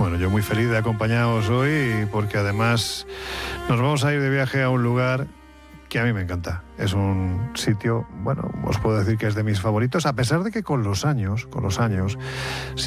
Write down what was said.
Bueno, yo muy feliz de acompañaros hoy porque además nos vamos a ir de viaje a un lugar que a mí me encanta. Es un sitio, bueno, os puedo decir que es de mis favoritos, a pesar de que con los años